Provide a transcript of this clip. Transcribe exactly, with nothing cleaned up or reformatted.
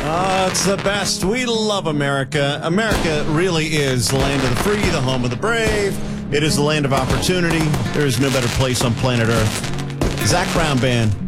Oh, it's the best. We love America. America really is the land of the free, the home of the brave. It is the land of opportunity. There is no better place on planet Earth. Zach Brown Band.